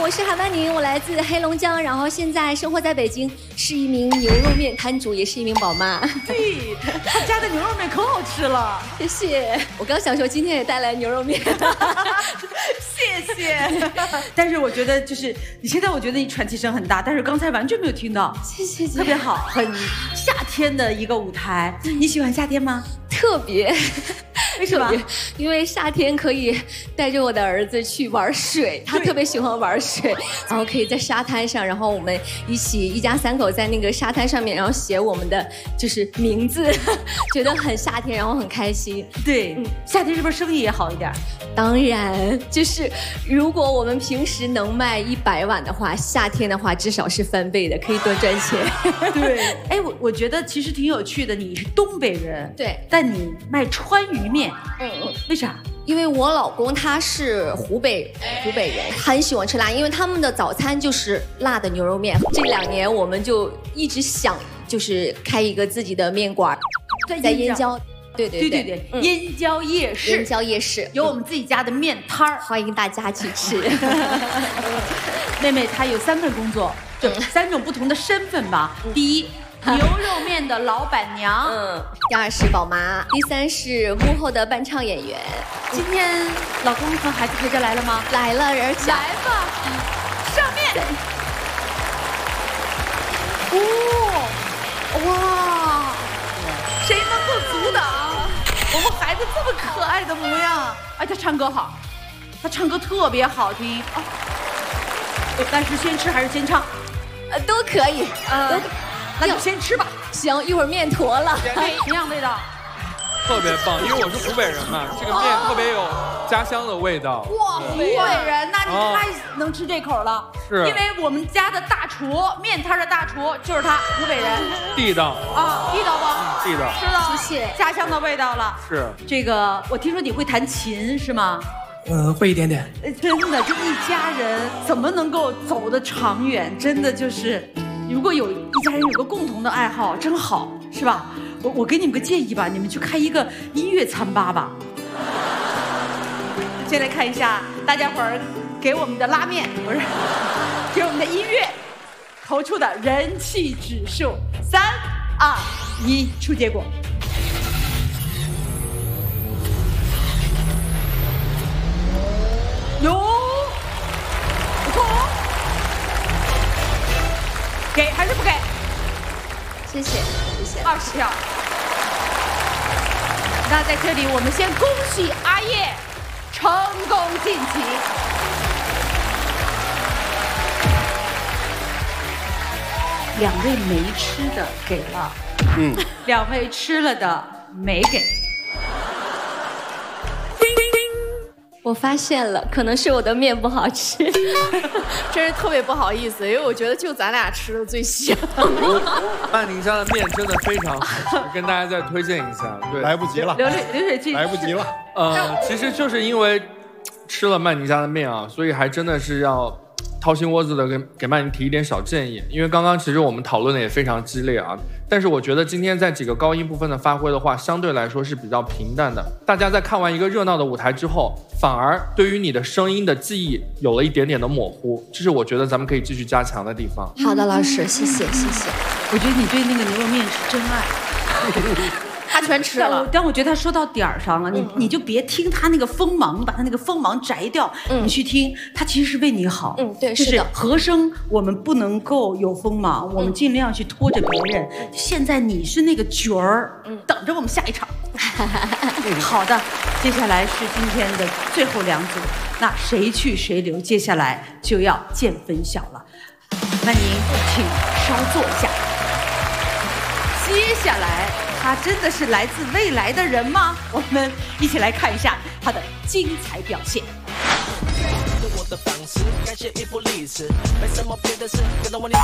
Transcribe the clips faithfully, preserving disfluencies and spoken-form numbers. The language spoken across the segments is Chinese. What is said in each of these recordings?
我是韩曼宁，我来自黑龙江，然后现在生活在北京，是一名牛肉面摊主，也是一名宝妈。 对，他家的牛肉面可好吃了， 谢谢。我刚想说今天也带来牛肉面， 谢谢。但是我觉得就是你现在，我觉得你喘气声很大，但是刚才完全没有听到。 谢谢， 特别好，很夏天的一个舞台。你喜欢夏天吗？ 特别。 为什么？ 因为夏天可以带着我的儿子去玩水，他特别喜欢玩水，然后可以在沙滩上，然后我们一起一家三口在那个沙滩上面，然后写我们的就是名字，觉得很夏天，然后很开心。 对，嗯，夏天是不是生意也好一点？ 当然，就是如果我们平时能卖一百碗的话，夏天的话至少是翻倍的，可以多赚钱。 对，哎，我我觉得其实挺有趣的。你是东北人， 对， 但你卖川渝面，嗯嗯，为啥？ 因为我老公他是湖北湖北人，很喜欢吃辣，因为他们的早餐就是辣的牛肉面。这两年我们就一直想，就是开一个自己的面馆，在燕郊。对对对对对，燕郊夜市， 燕郊夜市有我们自己家的面摊儿， 欢迎大家去吃。 妹妹她有三份工作，就三种不同的身份吧。第一，牛肉面的老板娘， 嗯，第二是宝妈，第三是幕后的伴唱演员。 今天老公和孩子陪着来了吗？ 来了，人儿来吧，上面。哦，哇，谁能够阻挡我们孩子这么可爱的模样？哎，他唱歌好，他唱歌特别好听啊。但是先吃还是先唱？ 呃，都可以。呃， 那就先吃吧。 行，一会儿面坨了。 同样味道。 特别棒，因为我是湖北人嘛，这个面特别有家乡的味道。 哇，湖北人，那你太能吃这口了。 是， 因为我们家的大厨，面摊的大厨就是他，湖北人。 地道啊，地道不？ 地道。 知道， 谢谢。 家乡的味道了。 是。 这个，我听说你会弹琴是吗？ 呃，会一点点。 真的，这一家人怎么能够走得长远？真的就是，如果有一家人有个共同的爱好，真好，是吧？我我给你们个建议吧，你们去开一个音乐餐吧吧。先来看一下大家伙儿给我们的拉面，不是，给我们的音乐投出的人气指数，三二一，出结果。有，不错哦。给还是不给？ 谢谢，谢谢。 二十票。那在这里，我们先恭喜阿叶成功晋级。两位没吃的给了，嗯，两位吃了的没给。 我发现了，可能是我的面不好吃， 真是特别不好意思，因为我觉得就咱俩吃的最香。 曼宁家的面真的非常好吃，跟大家再推荐一下。对， 来不及了， 流水流水记， 来不及了。 呃，其实就是因为吃了曼宁家的面啊，所以还真的是要掏心窝子的给给曼宁提一点小建议。因为刚刚其实我们讨论的也非常激烈啊，但是我觉得今天在几个高音部分的发挥的话，相对来说是比较平淡的。大家在看完一个热闹的舞台之后，反而对于你的声音的记忆有了一点点的模糊，这是我觉得咱们可以继续加强的地方。 好的，老师，谢谢谢谢。 我觉得你对那个牛肉面是真爱。 他全吃了， 但我觉得他说到点儿上了，你你就别听他那个锋芒，你把他那个锋芒摘掉，你去听，他其实是为你好。 嗯，对， 就是和声我们不能够有锋芒，我们尽量去拖着别人。现在你是那个角儿，等着我们下一场。好的，接下来是今天的最后两组，那谁去谁留，接下来就要见分晓了。那您请稍坐一下。接下来。他真的是来自未来的人吗？我们一起来看一下他的精彩表现。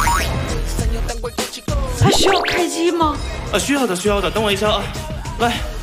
他需要开机吗？ 呃，需要的，需要的，等我一下啊，来。